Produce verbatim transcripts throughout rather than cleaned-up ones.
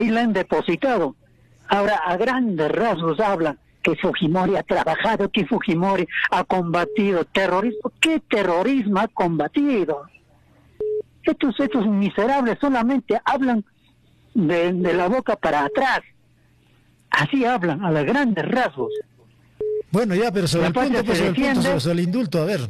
y la han depositado. Ahora, a grandes rasgos hablan que Fujimori ha trabajado, que Fujimori ha combatido terrorismo. ¿Qué terrorismo ha combatido? Estos, estos miserables solamente hablan de, de la boca para atrás. Así hablan, a los grandes rasgos. Bueno, ya, pero sobre el punto, pues, sobre el punto, sobre, sobre el indulto, a ver.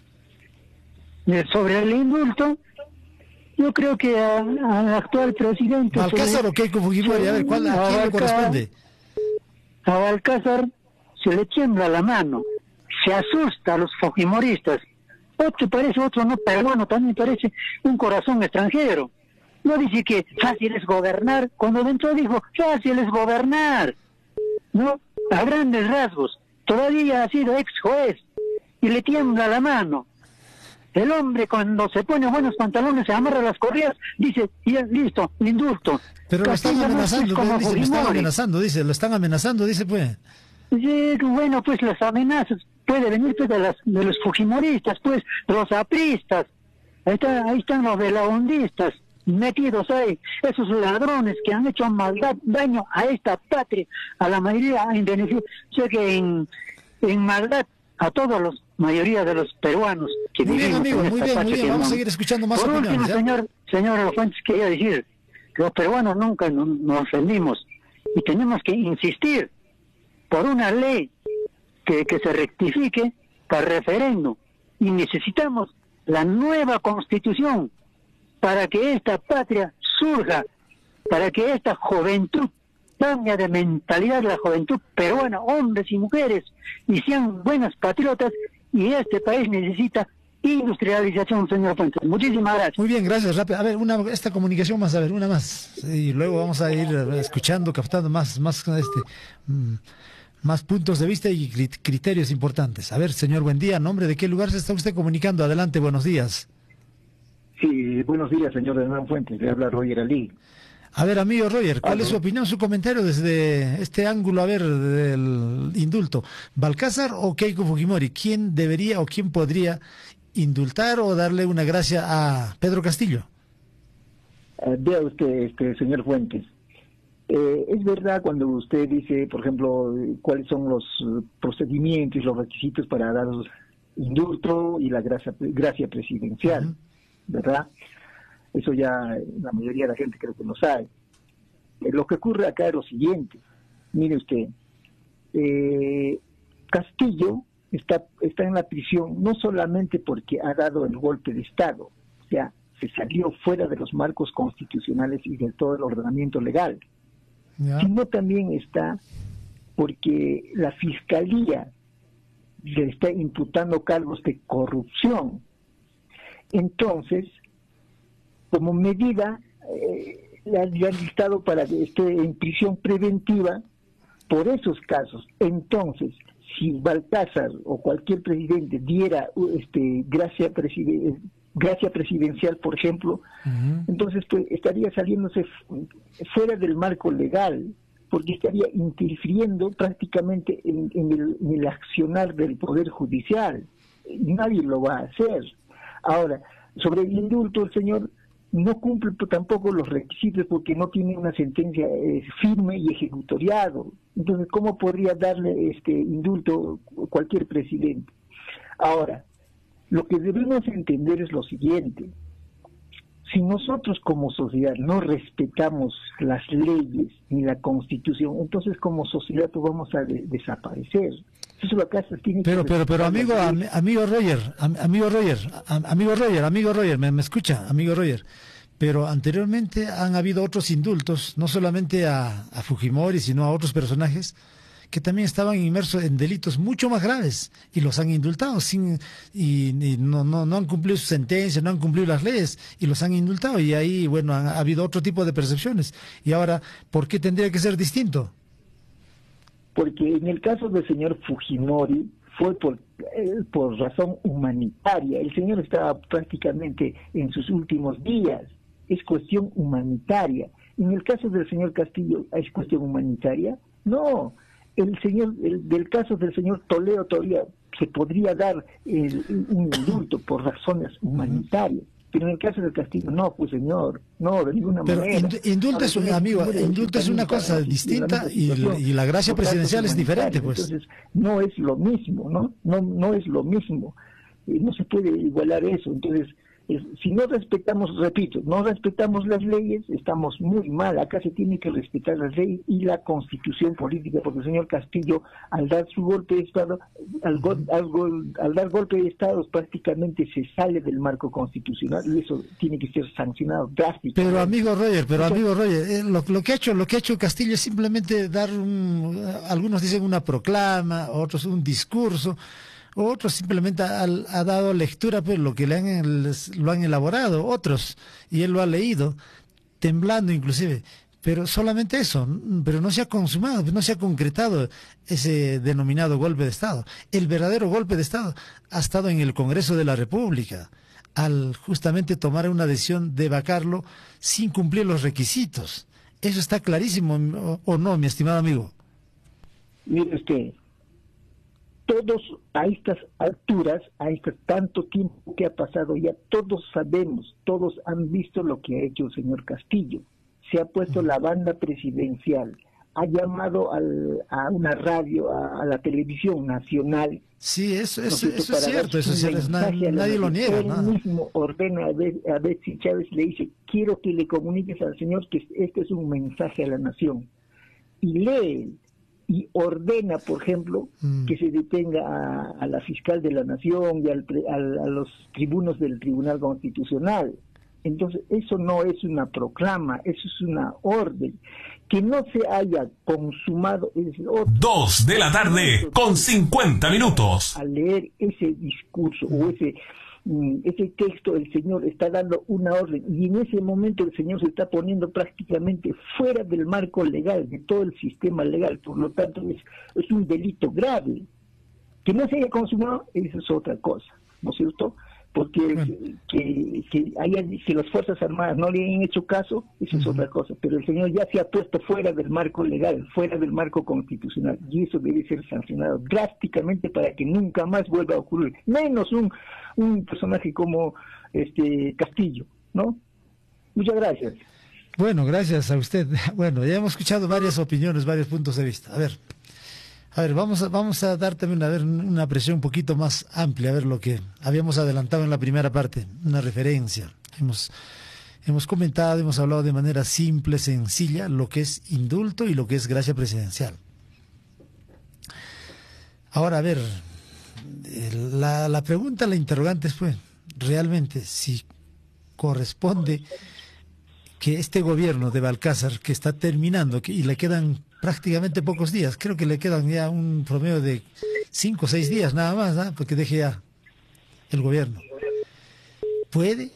Sobre el indulto, yo creo que al actual presidente... ¿Balcázar o Keiko Fujimori? A ver, ¿cuál, ¿a quién le corresponde? A Balcázar se le tiembla la mano, se asusta a los fujimoristas. Otro parece, otro no, pero bueno, también parece un corazón extranjero. No dice que fácil es gobernar, cuando dentro dijo, fácil es gobernar, ¿no? A grandes rasgos. Todavía ha sido ex juez y le tiembla la mano. El hombre cuando se pone buenos pantalones, se amarra las correas, dice, ya, listo, indulto. Pero lo están amenazando, no, dice, lo están amenazando, dice, lo están amenazando, dice, pues. Sí, bueno, pues las amenazas puede venir pues, de, las, de los fujimoristas, pues, los apristas. Ahí, está, ahí están los velaondistas metidos ahí, esos ladrones que han hecho maldad, daño a esta patria, a la mayoría en beneficio, o sea que en, en maldad a todos los mayoría de los peruanos que muy vivimos bien, amigo, en muy esta bien, muy bien. Vamos a seguir escuchando más Por opiniones. último, ¿ya? señor, señor Fuentes, quería decir que los peruanos nunca nos, nos ofendimos y tenemos que insistir por una ley que, que se rectifique para referéndum y necesitamos la nueva constitución para que esta patria surja, para que esta juventud cambie de mentalidad, la juventud peruana, hombres y mujeres, y sean buenas patriotas, y este país necesita industrialización, señor Fuentes. Muchísimas gracias. Muy bien, gracias. Rápido. A ver, una, esta comunicación más, a ver, una más. Y luego vamos a ir escuchando, captando más, más, este, más puntos de vista y criterios importantes. A ver, señor, buen día. ¿En nombre de qué lugar se está usted comunicando? Adelante, buenos días. Sí, buenos días, señor Hernán Fuentes. Le habla Roger Ali. A ver, amigo Roger, ¿cuál ¿Aló? es su opinión, su comentario desde este ángulo, a ver, del indulto? ¿Balcázar o Keiko Fujimori? ¿Quién debería o quién podría indultar o darle una gracia a Pedro Castillo? Uh, vea usted, este, señor Fuentes. Eh, es verdad cuando usted dice, por ejemplo, cuáles son los procedimientos y los requisitos para dar indulto y la gracia, gracia presidencial, uh-huh. ¿verdad? Eso ya la mayoría de la gente creo que lo sabe. Eh, lo que ocurre acá es lo siguiente. Mire usted, eh, Castillo está, está en la prisión no solamente porque ha dado el golpe de Estado, o sea, se salió fuera de los marcos constitucionales y de todo el ordenamiento legal, yeah. sino también está porque la Fiscalía le está imputando cargos de corrupción. Entonces, como medida, eh, le, han, le han listado para que esté en prisión preventiva por esos casos. Entonces, si Balcázar o cualquier presidente diera este gracia, preside, gracia presidencial, por ejemplo, uh-huh. entonces pues estaría saliéndose fuera del marco legal, porque estaría interfiriendo prácticamente en, en, el, en el accionar del Poder Judicial. Nadie lo va a hacer. Ahora, sobre el indulto, el señor no cumple tampoco los requisitos porque no tiene una sentencia eh, firme y ejecutoriado. Entonces, ¿cómo podría darle este indulto cualquier presidente? Ahora, lo que debemos entender es lo siguiente. Si nosotros como sociedad no respetamos las leyes ni la Constitución, entonces como sociedad pues vamos a de desaparecer. Eso lo que hace tiene pero, que pero, pero, amigo, am, amigo Roger, am, amigo Roger, am, amigo Roger, amigo Roger, ¿me, me escucha, amigo Roger? Pero anteriormente han habido otros indultos, no solamente a, a Fujimori, sino a otros personajes que también estaban inmersos en delitos mucho más graves y los han indultado sin y, y no, no, no han cumplido su sentencia, no han cumplido las leyes y los han indultado y ahí, bueno, han, ha habido otro tipo de percepciones. Y ahora, ¿por qué tendría que ser distinto? Porque en el caso del señor Fujimori fue por, eh, por razón humanitaria. El señor estaba prácticamente en sus últimos días. Es cuestión humanitaria. En el caso del señor Castillo, ¿es cuestión humanitaria? No. El señor, el, del caso del señor Toledo todavía se podría dar el, un indulto por razones humanitarias. Pero en el caso del Castillo, no, pues señor, no, de ninguna Pero manera. Indulto es, un, amigo, indulto es una cosa distinta y, y la gracia presidencial es diferente, pues. Entonces, no es lo mismo, ¿no? No, no es lo mismo. Eh, no se puede igualar eso. Entonces, es, si no respetamos, repito, no respetamos las leyes, estamos muy mal. Acá se tiene que respetar las leyes y la constitución política, porque el señor Castillo, al dar su golpe de Estado, al, go, al, gol, al dar golpe de Estado, prácticamente se sale del marco constitucional y eso tiene que ser sancionado drásticamente. Pero amigo Roger, pero amigo Roger, eh, lo, lo que ha hecho, lo que ha hecho Castillo es simplemente dar un, algunos dicen una proclama, otros un discurso. Otros simplemente ha, ha dado lectura, pues lo que le han, les, lo han elaborado, otros, y él lo ha leído, temblando inclusive, pero solamente eso, pero no se ha consumado, no se ha concretado ese denominado golpe de Estado. El verdadero golpe de Estado ha estado en el Congreso de la República, al justamente tomar una decisión de vacarlo sin cumplir los requisitos. Eso está clarísimo, o, o no, mi estimado amigo. Mire usted, todos a estas alturas, a este tanto tiempo que ha pasado ya, todos sabemos, todos han visto lo que ha hecho el señor Castillo. Se ha puesto la banda presidencial, ha llamado al, a una radio, a, a la televisión nacional. Sí, eso, eso, eso es cierto, eso es cierto, nadie, nadie lo niega. Él nada. mismo ordena a, Be a Betsy Chávez, le dice, quiero que le comuniques al señor que este es un mensaje a la nación. Y lee y ordena, por ejemplo, mm. que se detenga a, a la fiscal de la Nación y al, al, a los tribunos del Tribunal Constitucional. Entonces, eso no es una proclama, eso es una orden. Que no se haya consumado... Es otro, Dos de la tarde, con cincuenta minutos. Al leer ese discurso o ese... ese texto, el señor está dando una orden y en ese momento el señor se está poniendo prácticamente fuera del marco legal, de todo el sistema legal, por lo tanto es, es un delito grave. Que no se haya consumado, eso es otra cosa, ¿no es cierto? Porque bueno. que, que, haya, que las Fuerzas Armadas no le hayan hecho caso, eso uh-huh. es otra cosa, pero el señor ya se ha puesto fuera del marco legal, fuera del marco constitucional, y eso debe ser sancionado drásticamente para que nunca más vuelva a ocurrir, menos un, un personaje como este Castillo, ¿no? Muchas gracias. Bueno, gracias a usted. Bueno, ya hemos escuchado varias opiniones, varios puntos de vista. A ver, A ver, vamos a, vamos a dar también a ver, una presión un poquito más amplia, a ver lo que habíamos adelantado en la primera parte, una referencia. Hemos, hemos comentado, hemos hablado de manera simple, sencilla, lo que es indulto y lo que es gracia presidencial. Ahora, a ver, la, la pregunta, la interrogante es, pues, realmente, si corresponde que este gobierno de Balcázar, que está terminando, que, y le quedan prácticamente pocos días, creo que le quedan ya un promedio de cinco o seis días nada más, ¿no? Porque deje ya el gobierno. ¿Puede?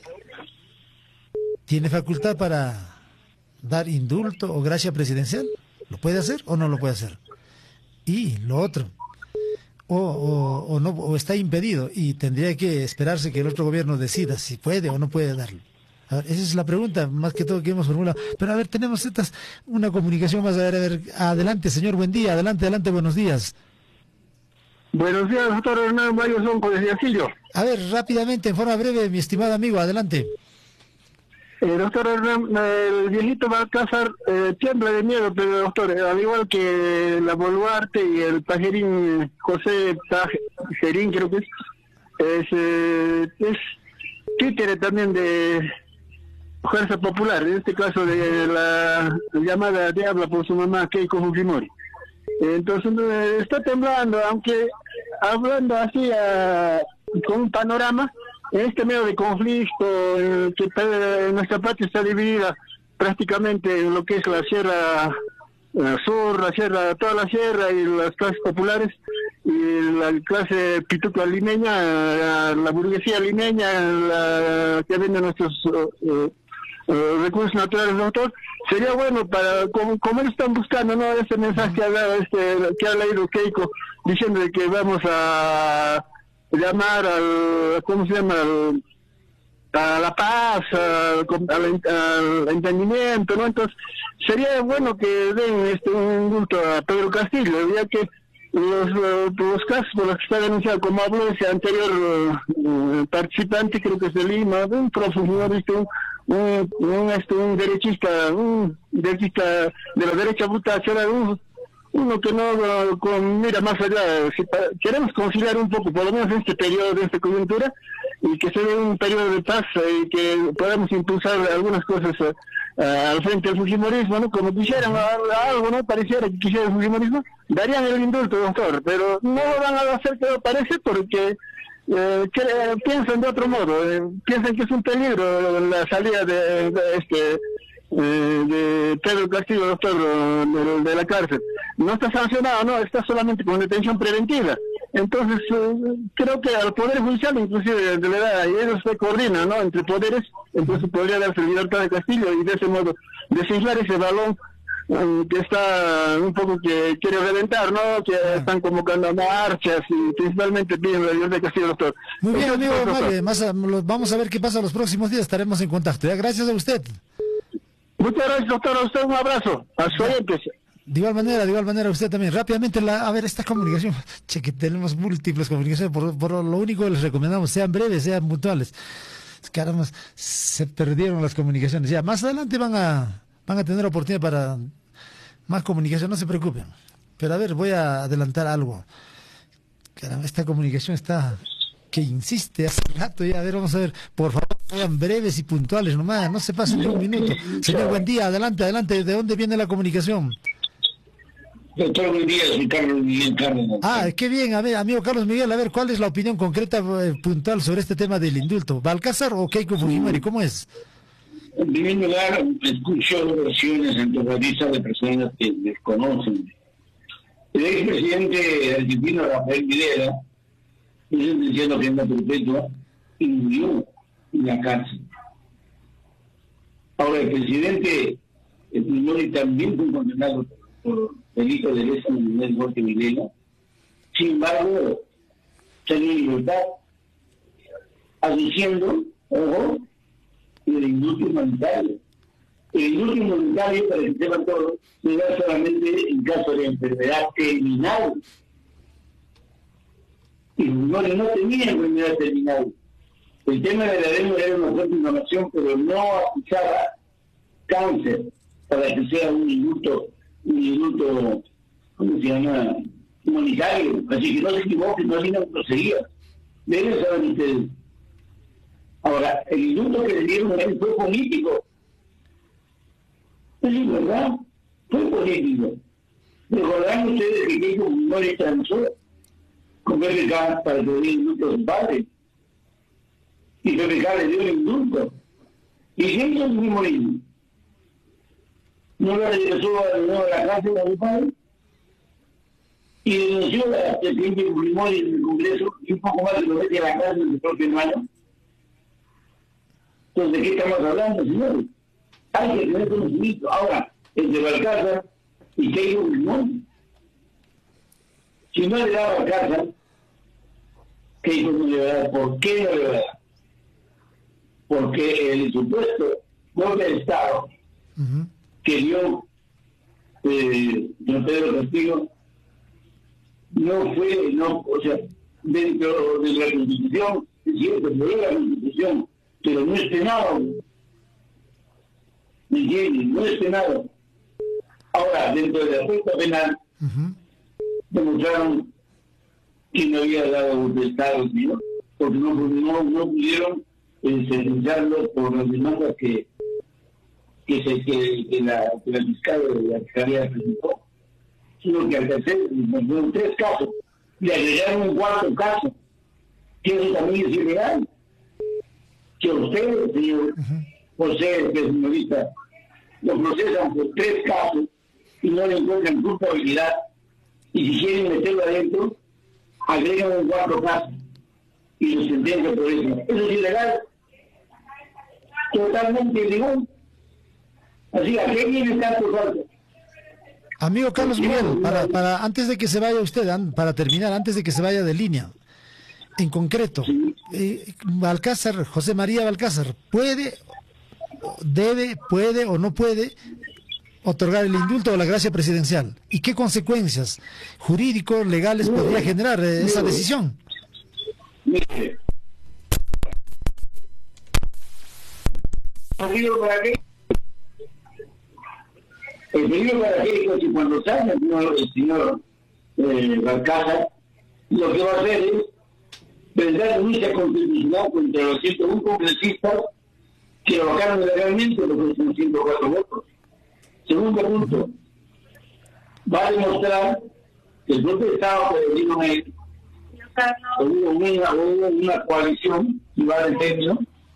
¿Tiene facultad para dar indulto o gracia presidencial? ¿Lo puede hacer o no lo puede hacer? Y lo otro, o, o, o, no, o está impedido y tendría que esperarse que el otro gobierno decida si puede o no puede darlo. A ver, esa es la pregunta, más que todo que hemos formulado. Pero a ver, tenemos estas, una comunicación más. A ver, a ver, adelante, señor, buen día, adelante, adelante, buenos días. Buenos días, doctor Hernán Mayo Sonco, desde Asillo. A ver, rápidamente, en forma breve, mi estimado amigo, adelante. Eh, doctor Hernán, el viejito Balcázar eh, tiembla de miedo, pero doctor, al igual que la Boluarte y el pajerín José Pajerín, creo que es, es, eh, es títere también de Fuerza Popular, en este caso de la llamada Diabla por su mamá Keiko Fujimori. Entonces está temblando, aunque hablando así a, con un panorama, en este medio de conflicto, eh, que está, nuestra patria está dividida prácticamente en lo que es la Sierra la Sur, la Sierra, toda la Sierra y las clases populares, y la clase pituca limeña, la, la burguesía limeña, la que vende nuestros uh, uh, recursos naturales, doctor. Sería bueno para, como, como ellos están buscando, ¿no?, ese mensaje que ha dado este, que ha leído Keiko, diciendo de que vamos a llamar al, ¿cómo se llama?, al, a la paz, al, al, al entendimiento, ¿no? Entonces, sería bueno que den este un indulto a Pedro Castillo, ya que los, uh, los casos por los que está denunciado, como habló ese anterior uh, uh, participante, creo que es de Lima, un profesionalista, un, un, un, este, un derechista, un derechista de la derecha bruta, será un, uno que no uh, con, mira más allá. Si pa, queremos conciliar un poco, por lo menos en este periodo, de esta coyuntura, y que se dé un periodo de paz y que podamos impulsar algunas cosas uh, uh, al frente del fujimorismo, ¿no? Como quisieran algo, ¿no? Pareciera que quisiera el fujimorismo, darían el indulto, doctor, pero no lo van a hacer, que parece, porque eh, que, eh, piensan de otro modo, eh, piensan que es un peligro la salida de, de este eh, de Pedro Castillo, doctor, de, de la cárcel. No está sancionado, no, está solamente con detención preventiva. Entonces, eh, creo que al Poder Judicial, inclusive, de verdad, y ellos se coordinan, ¿no?, entre poderes, entonces podría darse libertad de Castillo y de ese modo desinflar ese balón um, que está un poco que quiere reventar, ¿no?, que ah. están convocando a marchas y principalmente piden la libertad de Castillo, doctor. Muy bien, Entonces, amigo doctor, Magle, más a, los, vamos a ver qué pasa los próximos días, estaremos en contacto. ¿Ya? Gracias a usted. Muchas gracias, doctor, a usted un abrazo, a su oyentes. De igual manera, de igual manera usted también. Rápidamente, la, a ver, esta comunicación, che, que tenemos múltiples comunicaciones, por, por lo único que les recomendamos, sean breves, sean puntuales. Caramba, se perdieron las comunicaciones. Ya, más adelante van a, van a tener oportunidad para más comunicación, no se preocupen. Pero a ver, voy a adelantar algo. Caramba, esta comunicación está, que insiste hace rato ya. A ver, vamos a ver, por favor, sean breves y puntuales nomás, no se pasen de un minuto. Señor, buen día, adelante, adelante. ¿De dónde viene la comunicación? Doctor, buen día, soy Carlos Miguel Cárdenas. Ah, qué bien, a ver, amigo Carlos Miguel, a ver, ¿cuál es la opinión concreta, eh, puntual sobre este tema del indulto? ¿Balcázar o Keiko Fujimori? ¿Cómo es? En primer lugar, escucho versiones antojadizas de personas que desconocen. El expresidente argentino Rafael Videla es sentenciado a pena perpetua y murió en la cárcel. Ahora, el presidente Fujimori también fue condenado por delito de lesa humanidad de muerte Videla. Sin embargo, salió en libertad, aduciendo, ojo, el indulto humanitario. El indulto humanitario, para que sepan todos, se da solamente en caso de enfermedad terminal. Y no, no tenía enfermedad terminal. El tema de la demo era una fuerte información, pero no acusaba cáncer para que sea un indulto, un indulto, ¿cómo se llama?, humanitario. Así que no se equivoquen, no hay una grosería. Deben saber ustedes. Ahora, el indulto que le dieron a él fue político. Es verdad, fue político. Recordarán ustedes que Keiko Fujimori transó con P P K para que le diera indulto a su padre. Y P P K le dio el indulto. ¿Y qué hizo Fujimori? No lo regresó a la cárcel a su padre. Y denunció a el presidente Fujimori en el Congreso y un poco más de lo mete a la cárcel de su propio hermano. Entonces, ¿de qué estamos hablando, señores? Hay que tener conocimiento. Ahora, el de Balcázar y Keiko Fujimori. Si no le da Balcázar, Keiko no le va a dar. ¿Por qué no le va a dar? Porque el supuesto golpe de Estado uh-huh. que dio eh, don Pedro Castillo no fue, no, o sea, dentro de la Constitución, es cierto, no es la Constitución, pero no es penado. ¿Me entiendes? No es penado. Ahora, dentro de la justicia penal, uh-huh. demostraron que no había dado golpe de Estado, ¿no? Porque no, no, no pudieron eh, sentenciarlo por las demandas que que, se, que, que, la, que la fiscal de la Fiscalía presentó, sino que al tercer, fueron tres casos, y agregaron un cuarto caso, que eso también es ilegal. Que ustedes, señor uh-huh. José, que es señorita, lo procesan por tres casos y no le encuentran culpabilidad, y si quieren meterlo adentro, agregan un cuarto caso y lo sentencian por eso. Eso es ilegal, totalmente ilegal. Así, ¿a qué viene tanto falta? Amigo Carlos Miguel, para, para antes de que se vaya usted, para terminar, antes de que se vaya de línea, en concreto, sí. eh, Balcázar, José María Balcázar, ¿puede, debe, puede o no puede otorgar el indulto o la gracia presidencial? ¿Y qué consecuencias jurídicos, legales podría generar eh, esa decisión? Mire, ¿el peligro para qué? El peligro para qué es que cuando salga el señor, el señor eh, Balcázar, lo que va a hacer es presentar denuncia constitucional contra los ciento uno congresistas que lo bajaron legalmente, porque son ciento cuatro votos. Segundo punto, va a demostrar que el propio Estado que vino él, hubo una, hubo una coalición y va de término.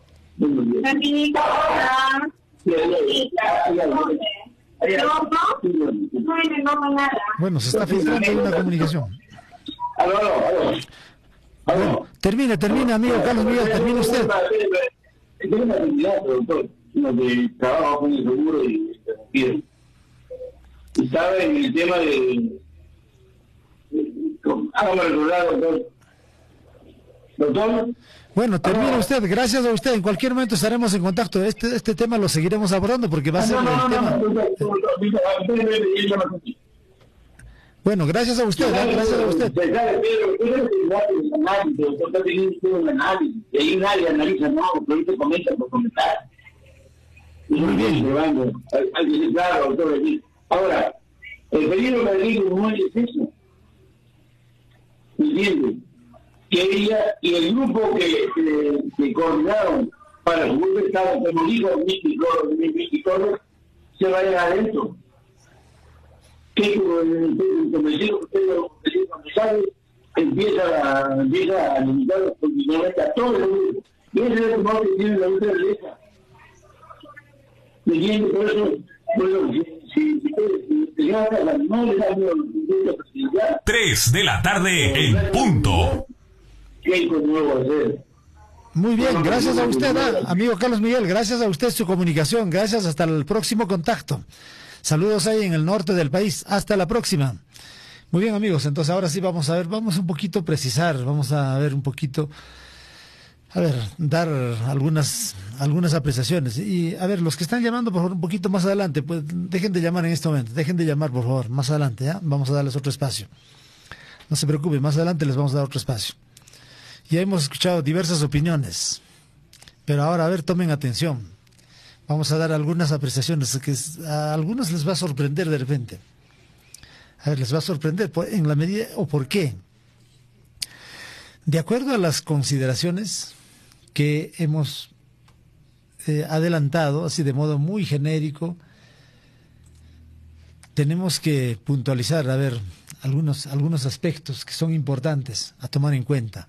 Bueno, se está filtrando una comunicación. Aló, aló, aló. Bueno, termine, termine, amigo Carlos Miguel, termine usted. Tengo una actividad, doctor, lo que trabajo con el seguro y bien. Estaba en el tema de... Hágame recordar, doctor. Doctor. Bueno, termina usted, gracias a usted. En cualquier momento estaremos en contacto. Este este tema lo seguiremos abordando porque va a ser el tema. Bueno, gracias a usted, gracias a usted. Y nadie analiza nada, pero ahorita comenta por comentar. Muy bien. Hay que ser claro, doctor. Ahora, el peligro que digo no es eso. ¿Entiendes? Que ella y el grupo que, que, que coordinaron para su grupo de Estado, como dijo Miki Torres, se vayan adentro. Que convencido que usted lo sabe, empieza a, empieza a limitar continuamente a todo el mundo. Y ese es el temor que tiene la lucha de derecha. ¿Me entiendes? Por eso, por eso, si se gasta la no le da miedo a la presidencial. tres de la tarde en punto. ¿Qué nuevo hacer? Muy bien, gracias a usted, ¿eh? Amigo Carlos Miguel, gracias a usted su comunicación, gracias, hasta el próximo contacto. Saludos ahí en el norte del país, hasta la próxima. Muy bien, amigos, entonces ahora sí vamos a ver, vamos un poquito a precisar, vamos a ver un poquito, a ver, dar algunas algunas apreciaciones. Y a ver, los que están llamando, por favor, un poquito más adelante, pues dejen de llamar en este momento, dejen de llamar, por favor, más adelante, ¿ya? Vamos a darles otro espacio. No se preocupen, más adelante les vamos a dar otro espacio. Ya hemos escuchado diversas opiniones, pero ahora, a ver, tomen atención. Vamos a dar algunas apreciaciones que a algunos les va a sorprender de repente. A ver, les va a sorprender en la medida o por qué. De acuerdo a las consideraciones que hemos eh, adelantado, así de modo muy genérico, tenemos que puntualizar, a ver, algunos, algunos aspectos que son importantes a tomar en cuenta.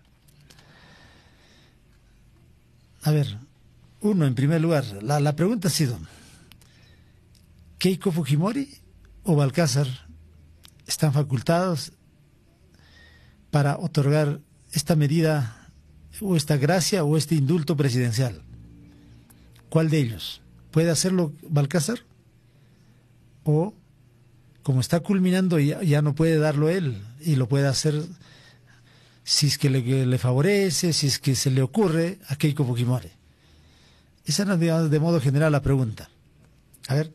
A ver, uno, en primer lugar, la, la pregunta ha sido, ¿Keiko Fujimori o Balcázar están facultados para otorgar esta medida o esta gracia o este indulto presidencial? ¿Cuál de ellos? ¿Puede hacerlo Balcázar? ¿O, como está culminando, ya, ya no puede darlo él y lo puede hacer si es que le, le favorece, si es que se le ocurre a Keiko Fujimori? Esa era de, de modo general la pregunta. A ver,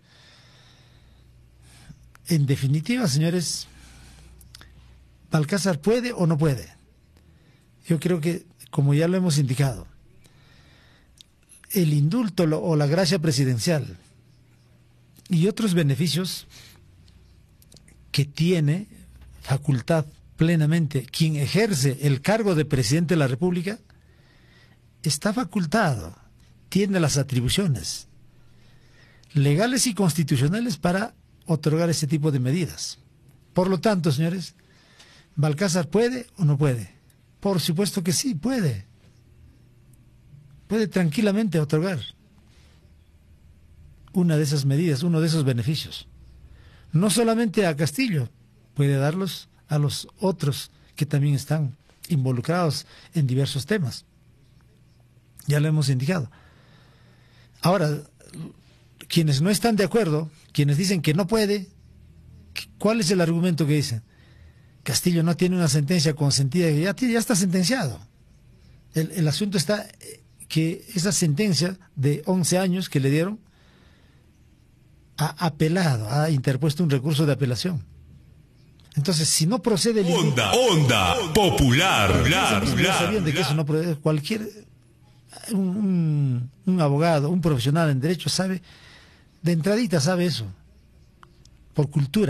en definitiva, señores, ¿Balcázar puede o no puede? Yo creo que, como ya lo hemos indicado, el indulto o la gracia presidencial y otros beneficios que tiene facultad plenamente quien ejerce el cargo de presidente de la República, está facultado, tiene las atribuciones legales y constitucionales para otorgar ese tipo de medidas. Por lo tanto, señores, ¿Balcázar puede o no puede? Por supuesto que sí, puede. Puede tranquilamente otorgar una de esas medidas, uno de esos beneficios. No solamente a Castillo, puede darlos a los otros que también están involucrados en diversos temas. Ya lo hemos indicado. Ahora, quienes no están de acuerdo, quienes dicen que no puede, ¿cuál es el argumento que dicen? Castillo no tiene una sentencia consentida, ya, ya está sentenciado. El, el asunto está que esa sentencia de once años que le dieron ha apelado, ha interpuesto un recurso de apelación. Entonces, si no procede... Onda, onda, popular, popular, popular. Sabían de que eso no procede. Cualquier... Un, un, un abogado, un profesional en derecho sabe, de entradita sabe eso, por cultura.